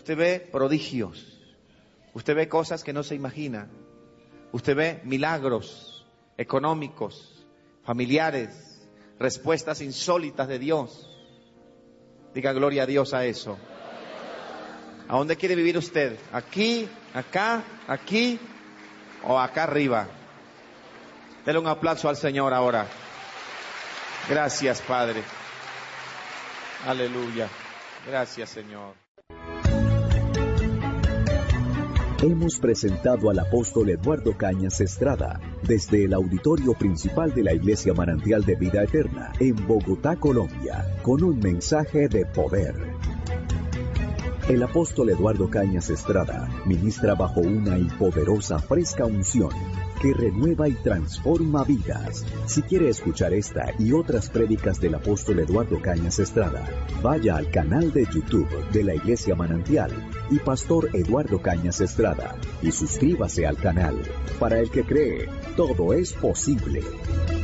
usted ve prodigios, usted ve cosas que no se imagina, usted ve milagros económicos, familiares, respuestas insólitas de Dios. Diga gloria a Dios a eso. ¿A dónde quiere vivir usted? ¿Aquí, acá, aquí o acá arriba? Dele un aplauso al Señor ahora. Gracias, Padre. Aleluya. Gracias, Señor. Hemos presentado al apóstol Eduardo Cañas Estrada desde el auditorio principal de la Iglesia Manantial de Vida Eterna en Bogotá, Colombia, con un mensaje de poder. El apóstol Eduardo Cañas Estrada ministra bajo una y poderosa fresca unción que renueva y transforma vidas. Si quiere escuchar esta y otras prédicas del apóstol Eduardo Cañas Estrada, vaya al canal de YouTube de la Iglesia Manantial y Pastor Eduardo Cañas Estrada y suscríbase al canal. Para el que cree, todo es posible.